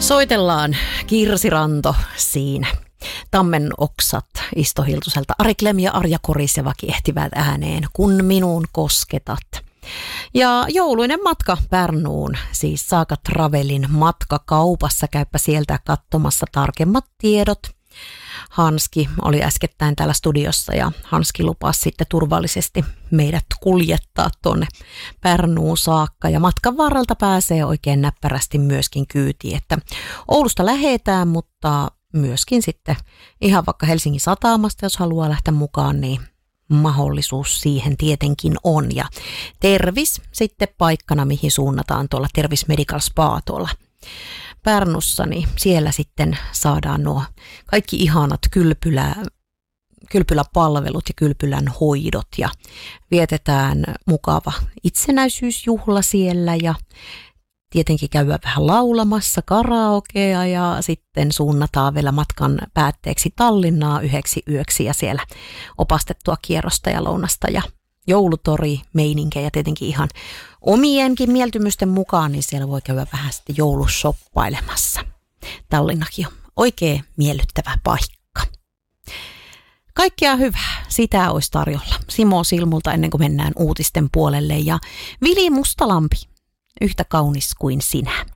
Soitellaan Kirsi Ranto siinä. Tammen oksat Isto Hiltuselta. Ari Klem ja Arja Korisevakin ehtivät ääneen, kun minuun kosketat. Ja jouluinen matka Pärnuun, siis Saaka Travelin matkakaupassa. Käypä sieltä katsomassa tarkemmat tiedot. Hanski oli äskettäin täällä studiossa ja Hanski lupasi sitten turvallisesti meidät kuljettaa tuonne Pärnuun saakka. Ja matkan varrelta pääsee oikein näppärästi myöskin kyytiin, että Oulusta lähetään, mutta myöskin sitten ihan vaikka Helsingin satamasta, jos haluaa lähteä mukaan, niin mahdollisuus siihen tietenkin on. Ja Tervis sitten paikkana, mihin suunnataan tuolla Tervis Medical Spa tuolla Pärnussa, niin siellä sitten saadaan nuo kaikki ihanat kylpyläpalvelut ja kylpylän hoidot ja vietetään mukava itsenäisyysjuhla siellä ja tietenkin käydään vähän laulamassa karaokea ja sitten suunnataan vielä matkan päätteeksi Tallinnaa 1 yöksi ja siellä opastettua kierrosta ja lounasta ja joulutori meininkejä tietenkin ihan omienkin mieltymysten mukaan, niin siellä voi käydä vähän sitten joulusoppailemassa. Tallinnakin on oikein miellyttävä paikka. Kaikkea hyvää, sitä olisi tarjolla. Simo Silmulta ennen kuin mennään uutisten puolelle ja Vili Mustalampi, yhtä kaunis kuin sinä.